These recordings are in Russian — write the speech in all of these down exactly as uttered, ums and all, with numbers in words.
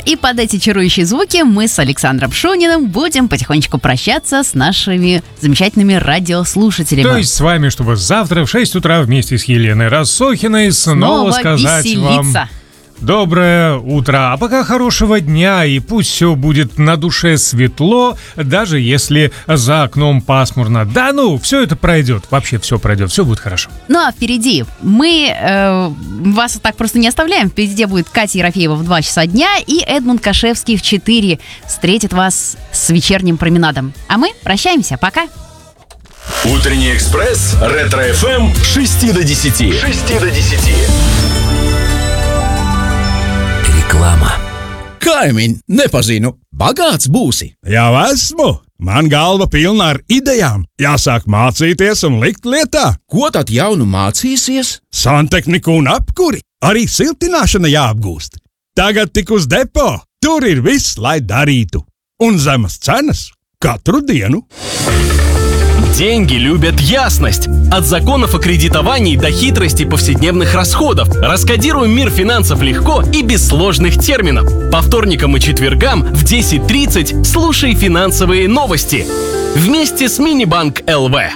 и под эти чарующие звуки мы с Александром Шуниным будем потихонечку прощаться с нашими замечательными радиослушателями. То есть с вами, чтобы завтра в шесть утра вместе с Еленой Рассохиной снова, снова сказать веселиться. вам доброе утро. А пока хорошего дня, и пусть все будет на душе светло, даже если за окном пасмурно. Да ну, все это пройдет. Вообще все пройдет, все будет хорошо. Ну а впереди мы э, вас так просто не оставляем. Впереди будет Катя Ерофеева в два часа дня и Эдмунд Кашевский в четыре встретит вас с вечерним променадом. А мы прощаемся. Пока. Утренний экспресс Ретро-эф эм с шести до десяти. С шести до десяти. Reklāma. Kaimiņ, nepazinu, bagāts būsi. Jau esmu. Man galva pilna ar idejām. Jāsāk mācīties un likt lietā. Ko tad jaunu mācīsies? Santehniku un apkuri. Arī siltināšana jāapgūst. Tagad tik uz depo. Tur ir viss, lai darītu. Un zemas cenas katru dienu. Деньги любят ясность. От законов о кредитовании до хитрости повседневных расходов. Раскодируем мир финансов легко и без сложных терминов. По вторникам и четвергам в десять тридцать слушай финансовые новости. Вместе с Минибанк эл вэ.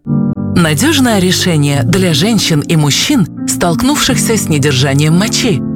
Надежное решение для женщин и мужчин, столкнувшихся с недержанием мочи.